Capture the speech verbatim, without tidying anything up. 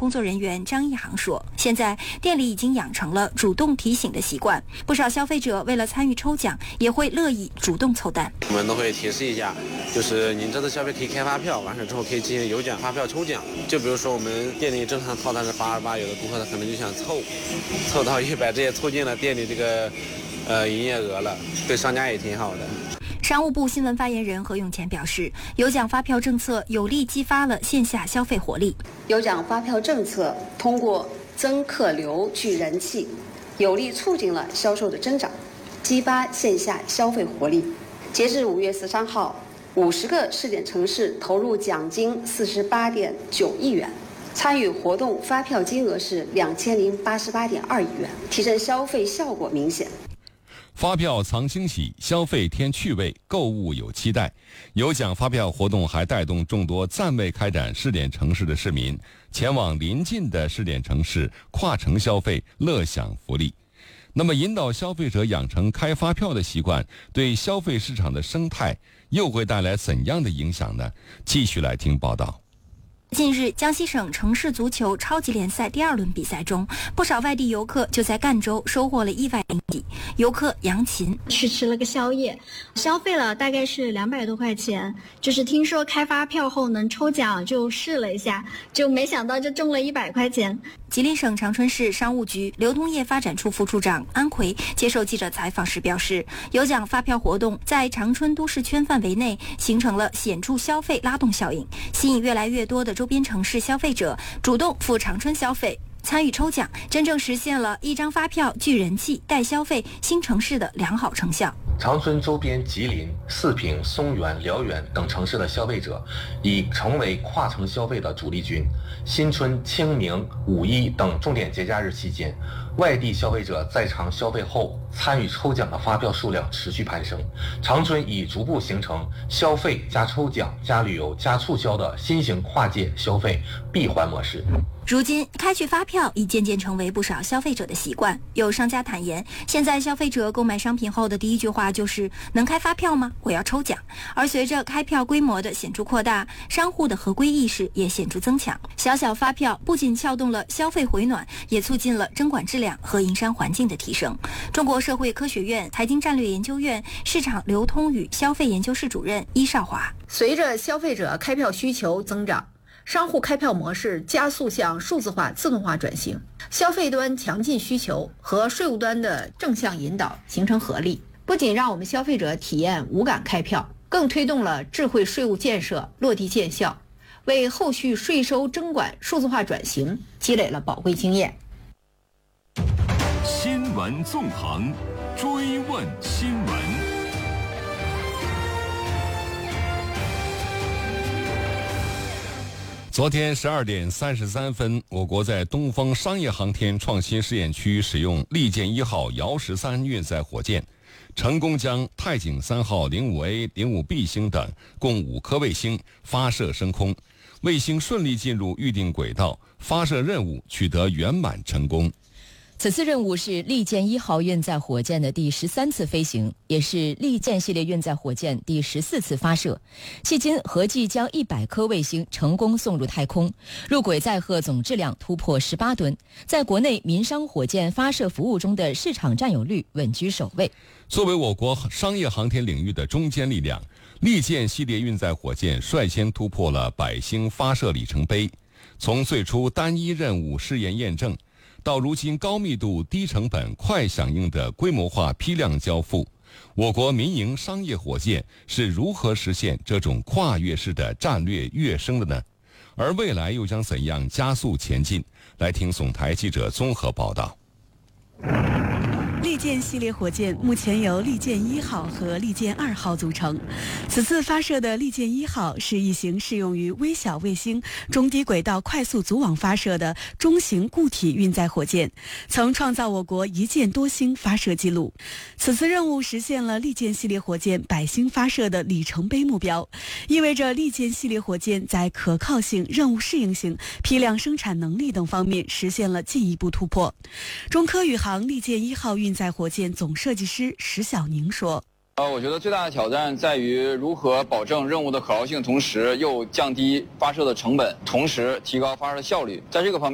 工作人员张一航说，现在店里已经养成了主动提醒的习惯，不少消费者为了参与抽奖，也会乐意主动凑单。 我们都会提示一下，就是您这次消费可以开发票，完事之后可以进行有奖发票抽奖。就比如说我们店里正常套餐是八十八，有的顾客他可能就想凑，凑到一百，这也凑进了店里这个呃营业额了，对商家也挺好的。 商务部新闻发言人何永前表示，有奖发票政策有力激发了线下消费活力。 有奖发票政策通过增客流聚人气，有力促进了销售的增长，激发线下消费活力。截至五月十三号，五十个试点城市投入奖金四十八点九亿元，参与活动发票金额是两千零八十八点二亿元，提升消费效果明显。 发票藏惊喜，消费添趣味，购物有期待。有奖发票活动还带动众多暂未开展试点城市的市民前往邻近的试点城市跨城消费，乐享福利。那么引导消费者养成开发票的习惯，对消费市场的生态又会带来怎样的影响呢？继续来听报道。 近日，江西省城市足球超级联赛第二轮比赛中，不少外地游客就在赣州收获了意外惊喜。游客杨琴去吃了个宵夜，消费了大概是两百多块钱。就是听说开发票后能抽奖，就试了一下，就没想到就中了一百块钱。 吉林省长春市商务局流通业发展处副处长安奎接受记者采访时表示，有奖发票活动在长春都市圈范围内形成了显著消费拉动效应，吸引越来越多的周边城市消费者主动赴长春消费，参与抽奖，真正实现了一张发票聚人气、带消费新城市的良好成效。 长春周边吉林、四平、松原、辽源等城市的消费者已成为跨城消费的主力军。新春、清明、五一等重点节假日期间，外地消费者在场消费后参与抽奖的发票数量持续攀升。长春已逐步形成消费加抽奖加旅游加促销的新型跨界消费闭环模式。 如今，开具发票已渐渐成为不少消费者的习惯。有商家坦言，现在消费者购买商品后的第一句话就是“能开发票吗？我要抽奖”。而随着开票规模的显著扩大，商户的合规意识也显著增强。小小发票不仅撬动了消费回暖，也促进了征管质量和营商环境的提升。中国社会科学院财经战略研究院市场流通与消费研究室主任伊少华： 随着消费者开票需求增长，商户开票模式加速向数字化、自动化转型，消费端强劲需求和税务端的正向引导形成合力，不仅让我们消费者体验无感开票，更推动了智慧税务建设落地见效，为后续税收征管数字化转型积累了宝贵经验。 新闻纵横，追问新闻。 昨天十二点三十三分，我国在东风商业航天创新试验区使用利剑一号遥十三运载火箭，成功将太井三号零五 A、零五 B 星等共五颗卫星发射升空，卫星顺利进入预定轨道，发射任务取得圆满成功。 此次任务是利剑一号运载火箭的第十三次飞行，也是利剑系列运载火箭第十四次发射。迄今合计将一百颗卫星成功送入太空，入轨载荷总质量突破十八吨，在国内民商火箭发射服务中的市场占有率稳居首位。 作为我国商业航天领域的中坚力量，利剑系列运载火箭率先突破了百星发射里程碑，从最初单一任务试验验证，到如今高密度、低成本、快响应的规模化批量交付，我国民营商业火箭是如何实现这种跨越式的战略跃升的呢？而未来又将怎样加速前进？来听总台记者综合报道。 利剑系列火箭目前由利剑一号和利剑二号组成。此次发射的利剑一号是一型适用于微小卫星中低轨道快速组网发射的中型固体运载火箭，曾创造我国一箭多星发射记录。此次任务实现了利剑系列火箭百星发射的里程碑目标，意味着利剑系列火箭在可靠性、任务适应性、批量生产能力等方面实现了进一步突破。中科宇航利剑一号运载火箭总设计师石小宁说： 呃，我觉得最大的挑战在于如何保证任务的可靠性，同时又降低发射的成本，同时提高发射的效率。在这个方面